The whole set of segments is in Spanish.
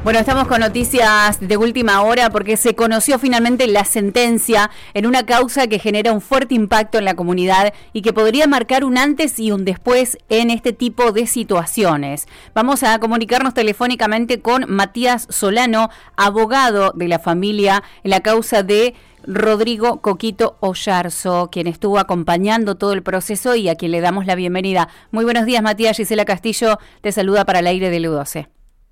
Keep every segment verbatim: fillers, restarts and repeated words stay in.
Bueno, estamos con noticias de última hora porque se conoció finalmente la sentencia en una causa que genera un fuerte impacto en la comunidad y que podría marcar un antes y un después en este tipo de situaciones. Vamos a comunicarnos telefónicamente con Matías Solano, abogado de la familia en la causa de Rodrigo Coquito Oyarzo, quien estuvo acompañando todo el proceso y a quien le damos la bienvenida. Muy buenos días, Matías. Gisela Castillo te saluda para el aire del U doce.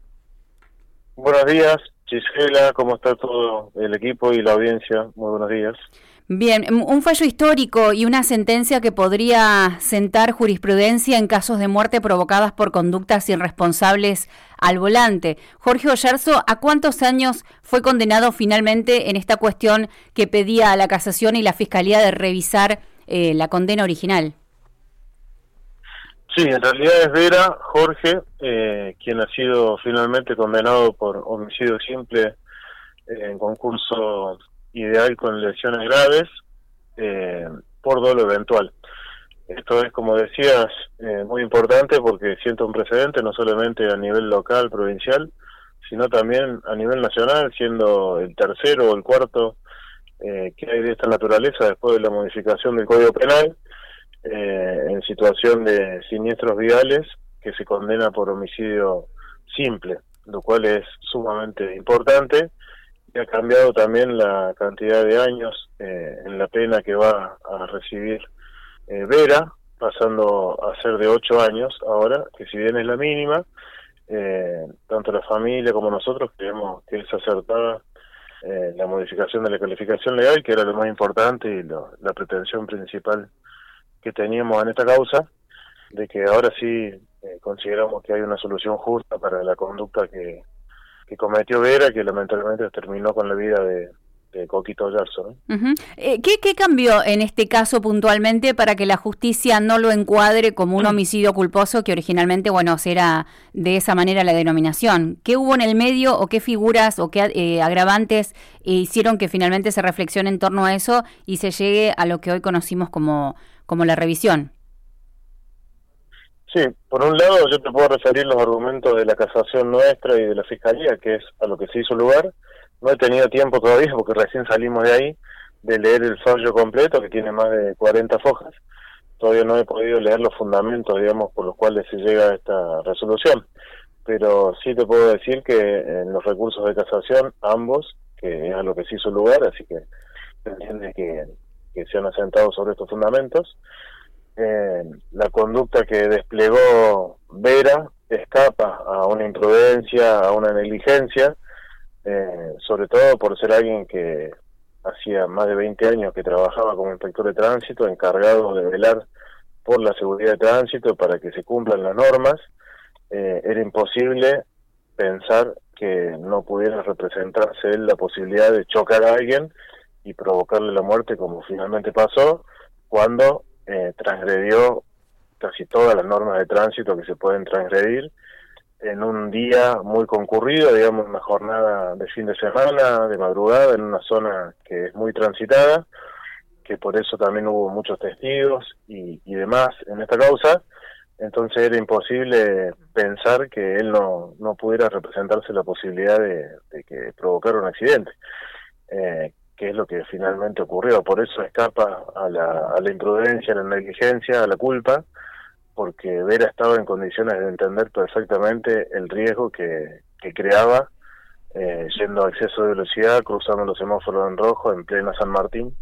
Buenos días, Gisela, ¿cómo está todo el equipo y la audiencia? Muy buenos días. Bien, un fallo histórico y una sentencia que podría sentar jurisprudencia en casos de muerte provocadas por conductas irresponsables al volante. Jorge Oyarzo, ¿a cuántos años fue condenado finalmente en esta cuestión que pedía a la casación y la fiscalía de revisar eh, la condena original? Sí, en realidad es Vera, Jorge, eh, quien ha sido finalmente condenado por homicidio simple eh, en concurso ideal con lesiones graves eh, por dolo eventual. Esto es, como decías, eh, muy importante porque sienta un precedente no solamente a nivel local, provincial, sino también a nivel nacional, siendo el tercero o el cuarto eh, que hay de esta naturaleza después de la modificación del Código Penal. Eh, en situación de siniestros viales que se condena por homicidio simple, lo cual es sumamente importante y ha cambiado también la cantidad de años eh, en la pena que va a recibir eh, Vera, pasando a ser de ocho años ahora, que si bien es la mínima, eh, tanto la familia como nosotros creemos que es acertada eh, la modificación de la calificación legal, que era lo más importante y lo, la pretensión principal que teníamos en esta causa, de que ahora sí eh, consideramos que hay una solución justa para la conducta que, que cometió Vera, que lamentablemente terminó con la vida de, de Coquito Oyarzo, ¿no? Uh-huh. eh, ¿qué, ¿Qué cambió en este caso puntualmente para que la justicia no lo encuadre como un homicidio culposo que originalmente, bueno, era de esa manera la denominación? ¿Qué hubo en el medio o qué figuras o qué eh, agravantes eh, hicieron que finalmente se reflexione en torno a eso y se llegue a lo que hoy conocimos como como la revisión? Sí, por un lado yo te puedo referir los argumentos de la casación nuestra y de la fiscalía, que es a lo que se hizo lugar. No he tenido tiempo todavía porque recién salimos de ahí, de leer el fallo completo, que tiene más de cuarenta fojas. Todavía no he podido leer los fundamentos, digamos, por los cuales se llega a esta resolución. Pero sí te puedo decir que en los recursos de casación, ambos, que es a lo que se hizo lugar, así que se entiende que que se han asentado sobre estos fundamentos. Eh, la conducta que desplegó Vera escapa a una imprudencia, a una negligencia, eh, sobre todo por ser alguien que hacía más de veinte años que trabajaba como inspector de tránsito, encargado de velar por la seguridad de tránsito para que se cumplan las normas. Eh, era imposible pensar que no pudiera representarse él la posibilidad de chocar a alguien y provocarle la muerte, como finalmente pasó, cuando eh, transgredió casi todas las normas de tránsito que se pueden transgredir en un día muy concurrido, digamos, una jornada de fin de semana, de madrugada, en una zona que es muy transitada, que por eso también hubo muchos testigos y, y demás en esta causa. Entonces era imposible pensar que él no, no pudiera representarse la posibilidad de, de que provocara un accidente. Eh, que es lo que finalmente ocurrió. Por eso escapa a la, a la imprudencia, a la negligencia, a la culpa, porque Vera estaba en condiciones de entender perfectamente el riesgo que, que creaba eh, yendo a exceso de velocidad, cruzando los semáforos en rojo en plena San Martín,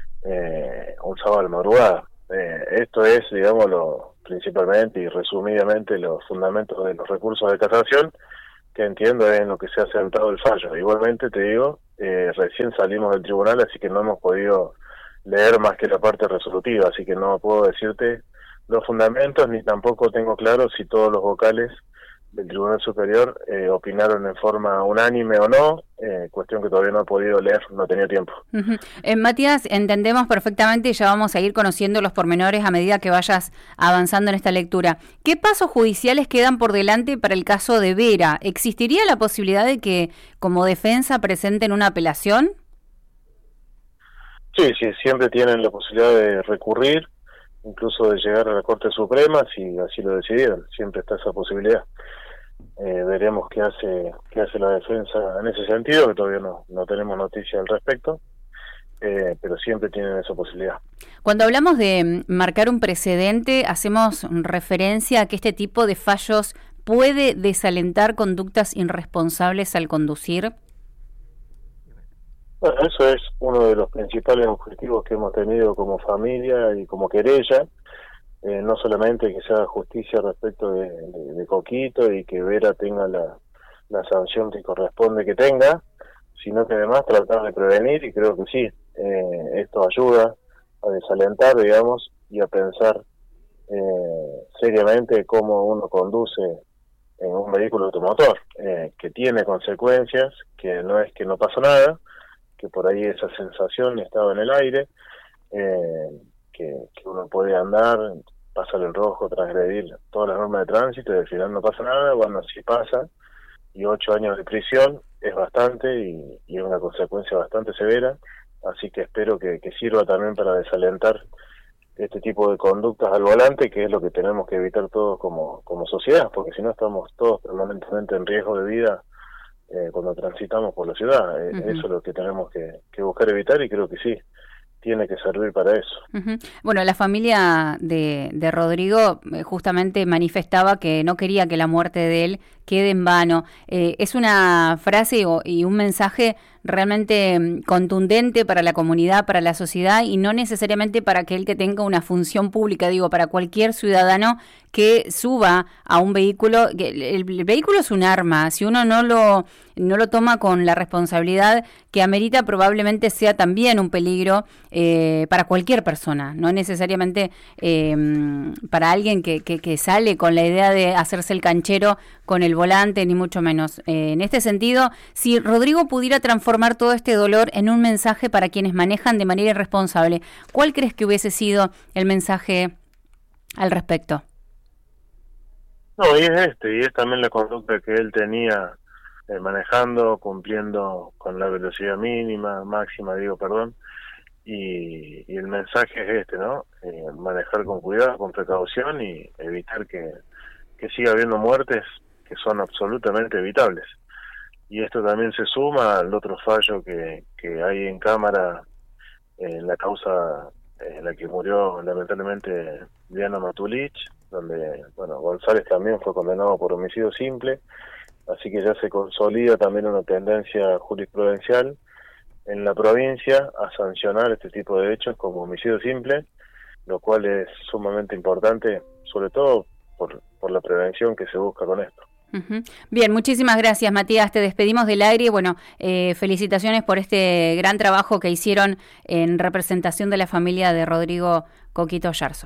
eh, un sábado de madrugada. Eh, esto es, digámoslo, principalmente y resumidamente los fundamentos de los recursos de casación, que entiendo es en lo que se ha sentado el fallo. Igualmente te digo, eh, recién salimos del tribunal, así que no hemos podido leer más que la parte resolutiva, así que no puedo decirte los fundamentos, ni tampoco tengo claro si todos los vocales del Tribunal Superior eh, opinaron en forma unánime o no, eh, cuestión que todavía no he podido leer, no he tenido tiempo. Uh-huh. Eh, Matías, entendemos perfectamente y ya vamos a ir conociendo los pormenores a medida que vayas avanzando en esta lectura. ¿Qué pasos judiciales quedan por delante para el caso de Vera? ¿Existiría la posibilidad de que como defensa presenten una apelación? Sí, sí, siempre tienen la posibilidad de recurrir, incluso de llegar a la Corte Suprema si así lo decidieron, siempre está esa posibilidad. eh, veremos qué hace qué hace la defensa en ese sentido, que todavía no, no tenemos noticia al respecto, eh, pero siempre tienen esa posibilidad. Cuando hablamos de marcar un precedente, hacemos referencia a que este tipo de fallos puede desalentar conductas irresponsables al conducir. Bueno, eso es uno de los principales objetivos que hemos tenido como familia y como querella, eh, no solamente que se haga justicia respecto de, de, de Coquito y que Vera tenga la, la sanción que corresponde que tenga, sino que además tratar de prevenir, y creo que sí, eh, esto ayuda a desalentar, digamos, y a pensar eh, seriamente cómo uno conduce en un vehículo automotor, eh, que tiene consecuencias, que no es que no pasa nada, que por ahí esa sensación estaba en el aire, eh, que, que uno puede andar, pasar el rojo, transgredir todas las normas de tránsito y al final no pasa nada. Bueno, sí pasa, y ocho años de prisión es bastante y, y es una consecuencia bastante severa, así que espero que, que sirva también para desalentar este tipo de conductas al volante, que es lo que tenemos que evitar todos como, como sociedad, porque si no estamos todos permanentemente en riesgo de vida Eh, cuando transitamos por la ciudad. Eh, uh-huh. Eso es lo que tenemos que, que buscar evitar, y creo que sí, tiene que servir para eso. Uh-huh. Bueno, la familia de, de Rodrigo justamente manifestaba que no quería que la muerte de él quede en vano. Eh, es una frase o, y un mensaje realmente contundente para la comunidad, para la sociedad, y no necesariamente para aquel que tenga una función pública, digo, para cualquier ciudadano que suba a un vehículo. El, el vehículo es un arma, si uno no lo, no lo toma con la responsabilidad que amerita, probablemente sea también un peligro eh, para cualquier persona, no necesariamente eh, para alguien que, que, que sale con la idea de hacerse el canchero con el volante, ni mucho menos. Eh, en este sentido, si Rodrigo pudiera transformar todo este dolor en un mensaje para quienes manejan de manera irresponsable, ¿cuál crees que hubiese sido el mensaje al respecto? No, y es este, y es también la conducta que él tenía eh, manejando, cumpliendo con la velocidad mínima, máxima, digo, perdón, y, y el mensaje es este, ¿no? Eh, manejar con cuidado, con precaución, y evitar que, que siga habiendo muertes que son absolutamente evitables. Y esto también se suma al otro fallo que, que hay en cámara, en la causa en la que murió lamentablemente Diana Matulich, donde, bueno, González también fue condenado por homicidio simple, así que ya se consolida también una tendencia jurisprudencial en la provincia a sancionar este tipo de hechos como homicidio simple, lo cual es sumamente importante, sobre todo por, por la prevención que se busca con esto. Uh-huh. Bien, muchísimas gracias, Matías, te despedimos del aire. Bueno, eh, felicitaciones por este gran trabajo que hicieron en representación de la familia de Rodrigo Coquito Yarzo.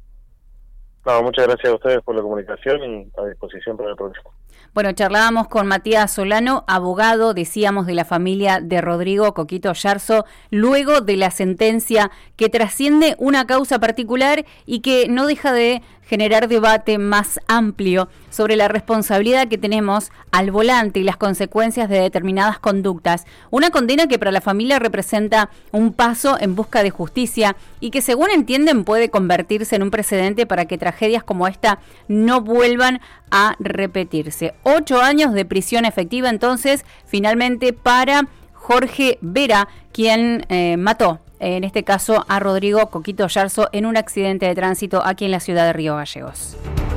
No, muchas gracias a ustedes por la comunicación y a disposición para el próximo. Bueno, charlábamos con Matías Solano, abogado, decíamos, de la familia de Rodrigo Coquito Yarzo, luego de la sentencia que trasciende una causa particular y que no deja de generar debate más amplio sobre la responsabilidad que tenemos al volante y las consecuencias de determinadas conductas. Una condena que para la familia representa un paso en busca de justicia y que, según entienden, puede convertirse en un precedente para que tragedias como esta no vuelvan a repetirse. Ocho años de prisión efectiva, entonces, finalmente para Jorge Vera, quien eh, mató, en este caso, a Rodrigo Coquito Yarzo en un accidente de tránsito aquí en la ciudad de Río Gallegos.